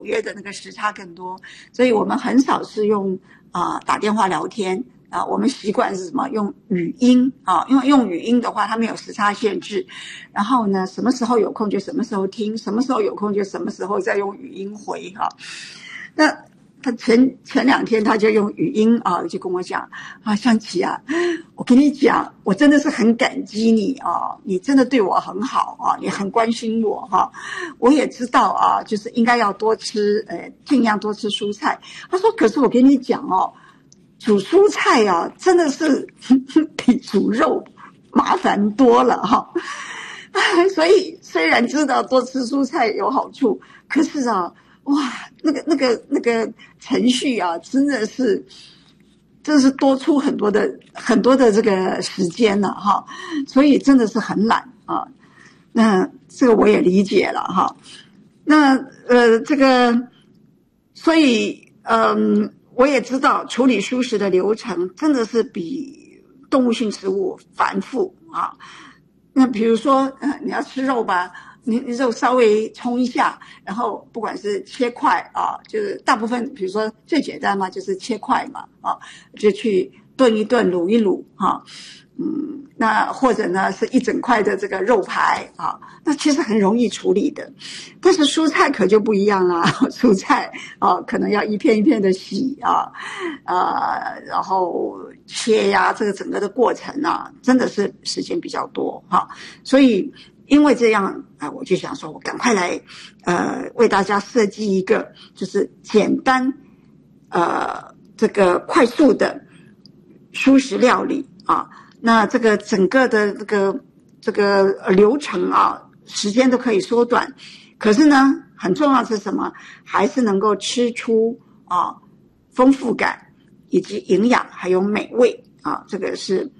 约的那个时差更多，所以我们很少是用打电话聊天我们习惯是什么？用语音因为用语音的话，它没有时差限制。然后呢，什么时候有空就什么时候听，什么时候有空就什么时候再用语音回那他前2天他就用语音就跟我讲香琪我跟你讲，我真的是很感激你你真的对我很好你很关心我我也知道就是应该要多吃尽量多吃蔬菜。他说可是我跟你讲煮蔬菜真的是比煮肉麻烦多了所以虽然知道多吃蔬菜有好处，可是哇，那个程序真的是多出很多的这个时间了所以真的是很懒那这个我也理解了那这个所以我也知道处理蔬食的流程真的是比动物性食物繁复那比如说你要吃肉吧，你肉稍微冲一下，然后不管是切块就是大部分比如说最简单嘛，就是切块嘛就去炖一炖卤一卤那或者呢是一整块的这个肉排那其实很容易处理的。但是蔬菜可就不一样啦，蔬菜可能要一片一片的洗然后切这个整个的过程真的是时间比较多所以因为这样我就想说我赶快来为大家设计一个就是简单这个快速的蔬食料理那这个整个的这个流程时间都可以缩短，可是呢很重要是什么？还是能够吃出丰富感以及营养还有美味这个是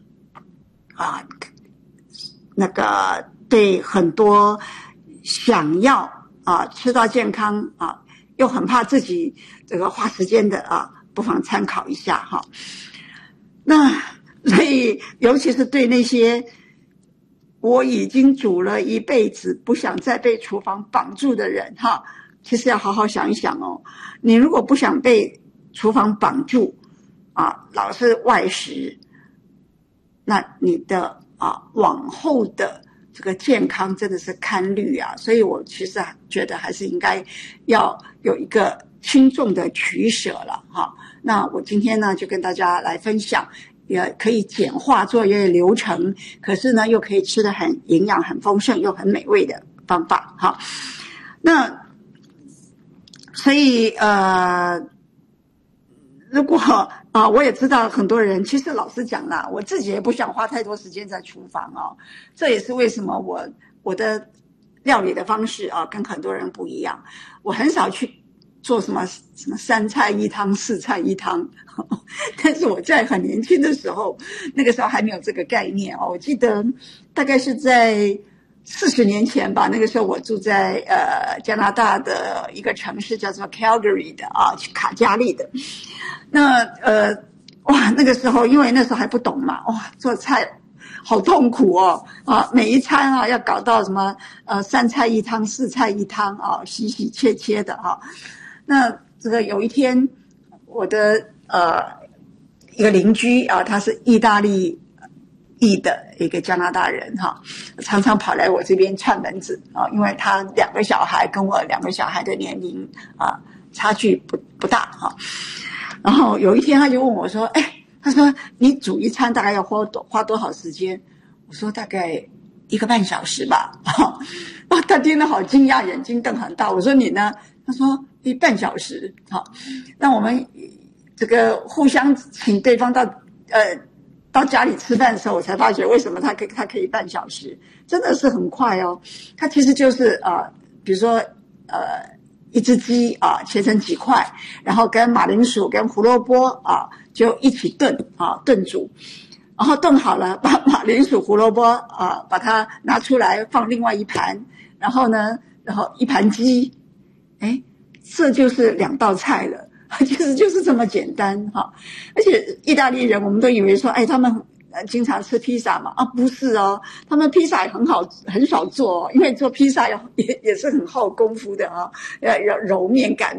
那个对很多想要吃到健康又很怕自己这个花时间的不妨参考一下那所以尤其是对那些我已经煮了一辈子不想再被厨房绑住的人其实要好好想一想你如果不想被厨房绑住老是外食，那你的往后的这个健康真的是堪虑所以我其实觉得还是应该要有一个轻重的取舍了那我今天呢就跟大家来分享也可以简化作业流程，可是呢又可以吃得很营养很丰盛又很美味的方法那所以如果我也知道很多人其实老实讲啦，我自己也不想花太多时间在厨房这也是为什么我的料理的方式跟很多人不一样。我很少去做什么3菜1汤4菜1汤但是我在很年轻的时候，那个时候还没有这个概念我记得大概是在40年前吧，那个时候我住在加拿大的一个城市叫做 Calgary 的卡加利的。那哇那个时候因为那时候还不懂嘛，哇做菜好痛苦每一餐要搞到什么3菜1汤4菜1汤洗洗切切的那这个有一天我的一个邻居他是意大利裔的一个加拿大人常常跑来我这边串门子因为他2个小孩跟我2个小孩的年龄差距不大然后有一天他就问我说他说你煮一餐大概要花多少时间？我说大概1个半小时吧他听得好惊讶，眼睛瞪很大。我说你呢？他说1半小时那我们这个互相请对方到家里吃饭的时候，我才发觉为什么他可以半小时，真的是很快他其实就是比如说一只鸡切成几块，然后跟马铃薯跟胡萝卜就一起炖煮，然后炖好了，把马铃薯胡萝卜把它拿出来放另外一盘，然后一盘鸡，这就是2道菜了。其实就是这么简单而且意大利人我们都以为说他们经常吃披萨嘛？啊，不是哦，他们披萨很少做哦，因为做披萨也是很耗功夫的啊，要揉面擀